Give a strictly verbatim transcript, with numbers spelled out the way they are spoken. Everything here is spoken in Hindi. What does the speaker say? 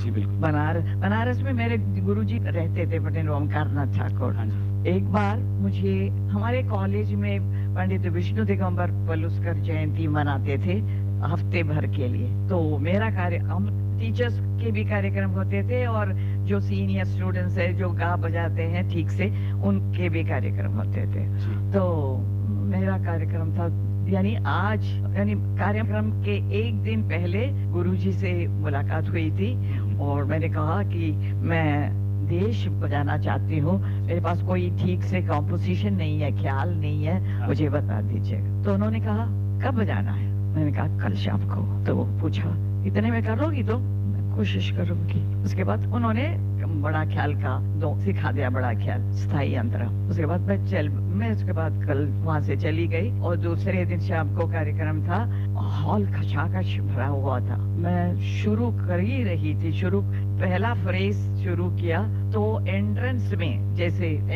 जी, बिल्कुल। बनारस बनारस में मेरे गुरुजी रहते थे, पंडित ओमकारनाथ ठाकुर। हाँ जी। एक बार मुझे हमारे कॉलेज में पंडित विष्णु दिगंबर पलुस्कर जयंती मनाते थे हफ्ते भर के लिए। तो मेरा कार्य हम टीचर्स के भी कार्यक्रम होते थे और जो सीनियर स्टूडेंट्स है जो गा बजाते हैं ठीक से उनके भी कार्यक्रम होते थे। जी। तो मेरा कार्यक्रम था, यानी आज यानी कार्यक्रम के एक दिन पहले गुरुजी से मुलाकात हुई थी और मैंने कहा कि मैं देश बजाना चाहती हूँ, मेरे पास कोई ठीक से कॉम्पोजिशन नहीं है, ख्याल नहीं है, मुझे बता दीजिएगा। तो उन्होंने कहा कब बजाना है? मैंने कहा कल शाम को। तो वो पूछा इतने में करोगी? तो मैं कोशिश करूंगी। उसके बाद उन्होंने बड़ा ख्याल का दो सिखा दिया, बड़ा ख्याल स्थाई अंतरा। उसके बाद मैं चल मैं उसके बाद कल वहां से चली गई और दूसरे दिन शाम को कार्यक्रम था। हॉल खचाखच भरा हुआ था। मैं शुरू कर ही रही थी, शुरू पहला फ्रेज शुरू किया तो एंट्रेंस में जैसे